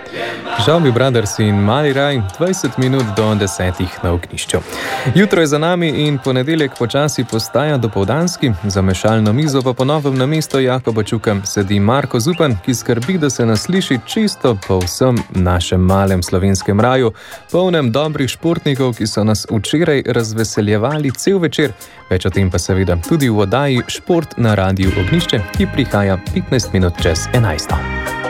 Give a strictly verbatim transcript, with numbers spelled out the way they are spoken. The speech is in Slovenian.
Žalbi Brothers in Mali raj, dvajset minut do desetih na Ognjišču. Jutro je za nami in ponedeljek počasi postaja dopoldanski. Za mešalno mizo pa ponovem na mesto Jakoba Čuka sedi Marko Zupan, ki skrbi, da se nas sliši čisto po vsem našem malem slovenskem raju, polnem dobrih športnikov, ki so nas včeraj razveseljevali cel večer. Več o tem pa seveda tudi v oddaji Šport na Radiu Ognjišče, ki prihaja petnajst minut čez enajsto.